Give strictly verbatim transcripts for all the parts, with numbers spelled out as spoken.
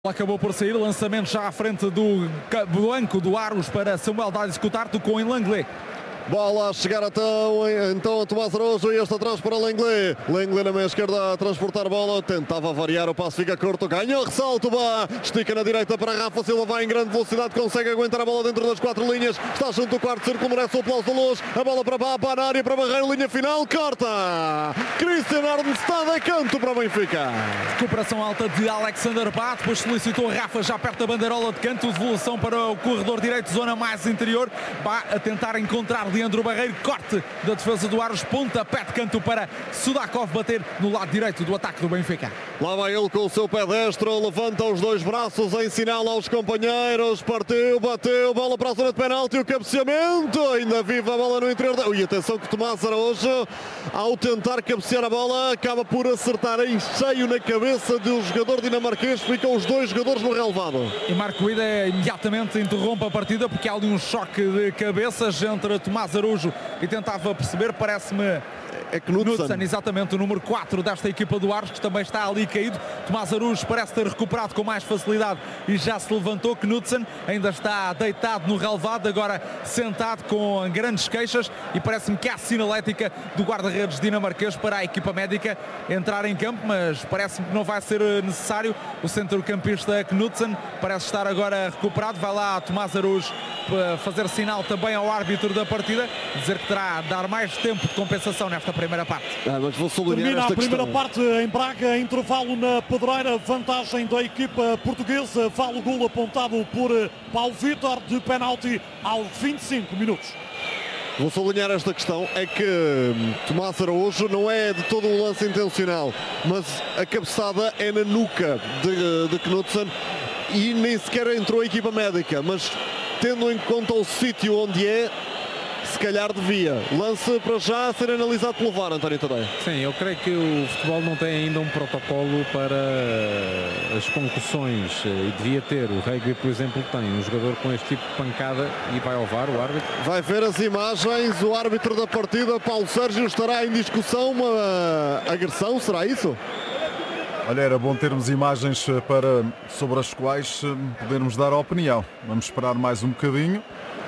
Acabou por sair, lançamento já à frente do banco do Aros para Samuel Dá executar, tocou em Langley. Bola a chegar então, então a Tomás Araújo e este atrás para Langley. Langley na meia esquerda a transportar bola, tentava variar, o passo fica curto, ganha o ressalto, Bá, estica na direita para Rafa Silva, vai em grande velocidade, consegue aguentar a bola dentro das quatro linhas, está junto do quarto círculo, merece o aplauso da luz, a bola para Bá, Bá na área para Barreiro, linha final, corta! Cristian Arnstad a canto para o Benfica. Recuperação alta de Alexander Bá, depois solicitou Rafa já perto da bandeirola de canto, devolução para o corredor direito, zona mais interior, Bá a tentar encontrar Leandro Barreiro, corte da defesa do Aros, ponta, pé de canto para Sudakov bater no lado direito do ataque do Benfica. Lá vai ele com o seu pé destro, levanta os dois braços em sinal aos companheiros, partiu, bateu, bola para a zona de penalti, o cabeceamento, ainda viva a bola no interior da... Ui, atenção que Tomás Araújo, ao tentar cabecear a bola, acaba por acertar em cheio na cabeça do jogador dinamarquês, ficam os dois jogadores no relevado. E Marco Guida imediatamente interrompe a partida porque há ali um choque de cabeças entre Tomás Araújo e tentava perceber, parece-me é Knudsen. Knudsen, exatamente o número quatro desta equipa do Aros, que também está ali caído. Tomás Araújo parece ter recuperado com mais facilidade e já se levantou. Knudsen ainda está deitado no relevado, agora sentado com grandes queixas, e parece-me que há sinalética do guarda-redes dinamarquês para a equipa médica entrar em campo, mas parece-me que não vai ser necessário. O centrocampista Knudsen parece estar agora recuperado. Vai lá Tomás Araújo fazer sinal também ao árbitro da partida, dizer que terá a dar mais tempo de compensação nesta primeira parte. Ah, mas vou sublinhar Termina esta a primeira questão. parte em Braga, intervalo na Pedreira, vantagem da equipa portuguesa, vale o gol apontado por Paulo Vitor de penalti aos vinte e cinco minutos. Vou sublinhar esta questão, é que Tomás Araújo não é de todo um lance intencional, mas a cabeçada é na nuca de, de Knudsen e nem sequer entrou a equipa médica, mas tendo em conta o sítio onde é, se calhar devia. Lance para já a ser analisado pelo V A R, António Tadeia. Sim, eu creio que o futebol não tem ainda um protocolo para as concussões e devia ter. O rugby, por exemplo, tem um jogador com este tipo de pancada e vai ao V A R, o árbitro. Vai ver as imagens, o árbitro da partida, Paulo Sérgio, estará em discussão uma agressão, será isso? Olha, era bom termos imagens para, sobre as quais podermos dar a opinião. Vamos esperar mais um bocadinho.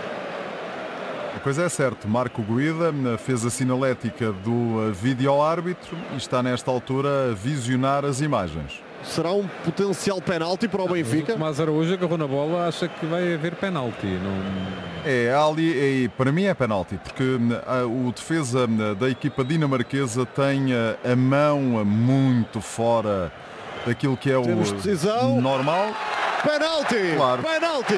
A coisa é certa, Marco Guida fez a sinalética do vídeo árbitro e está nesta altura a visionar as imagens. Será um potencial penalti para o Não, Benfica? o Tomás Araújo agarrou na bola, acha que vai haver penalti. Não... É, ali, é, para mim é penalti, porque a, o defesa da equipa dinamarquesa tem a, a mão muito fora daquilo que é Temos o decisão. normal. Penalti! Claro. Penalti!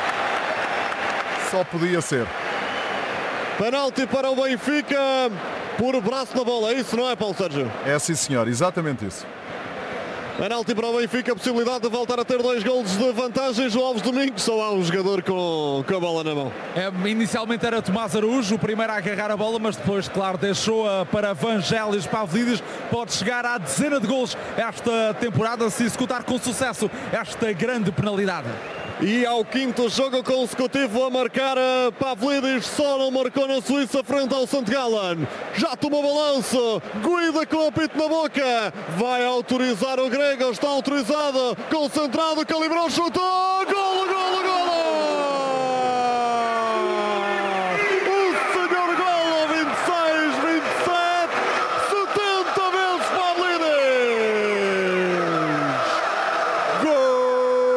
Só podia ser. Penalti para o Benfica por braço na bola, é isso, não é, Paulo Sérgio? É sim, senhor, exatamente isso. Penalti para o Benfica, a possibilidade de voltar a ter dois golos de vantagem. João Alves Domingos, só há um jogador com, com a bola na mão. É, inicialmente era Tomás Araújo, o primeiro a agarrar a bola, mas depois, claro, deixou-a para Vangelis Pavlidis. Pode chegar à dezena de golos esta temporada se executar com sucesso esta grande penalidade. E ao quinto jogo consecutivo a marcar a Pavlidis, só não marcou na Suíça frente ao Saint Gallen. Já tomou balanço, Guida com o apito na boca, vai autorizar o grego, está autorizado, concentrado, calibrou, chutou, golo, golo!